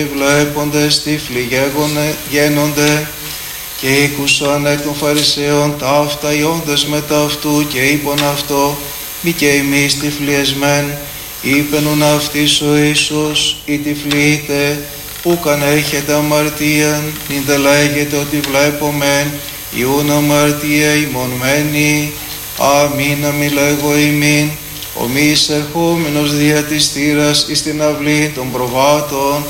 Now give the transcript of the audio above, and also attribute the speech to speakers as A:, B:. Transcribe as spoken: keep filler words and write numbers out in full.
A: βλέποντες τύφλοι γένονται, και ήκουσαν εκ των Φαρισαίων ταύτα ιόντες μετά αυτού, και είπον αυτό, μη και εμείς τυφλιεσμέν, είπενουν αυτοίς ο Ιησούς, οι τυφλείτε, ούκαν έχετε αμαρτίαν, μην δε λέγετε ότι βλέπομεν, ιούν αμαρτία ημωνμένη, αμήν αμήν λέγω ημίν, ο μη εισερχόμενος δια της θύρας εις την αυλή των προβάτων,